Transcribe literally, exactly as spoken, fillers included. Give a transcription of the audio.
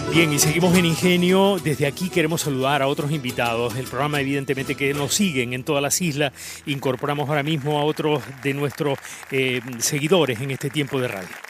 Bien, y seguimos en Ingenio. Desde aquí queremos saludar a otros invitados del programa, evidentemente, que nos siguen en todas las islas. Incorporamos ahora mismo a otros de nuestros eh, seguidores en este tiempo de radio.